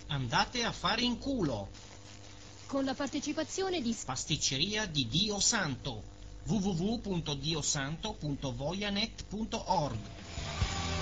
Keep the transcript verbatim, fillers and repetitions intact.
Andate a fare in culo. Con la partecipazione di Pasticceria di Dio Santo. w w w punto diosanto punto voyanet punto org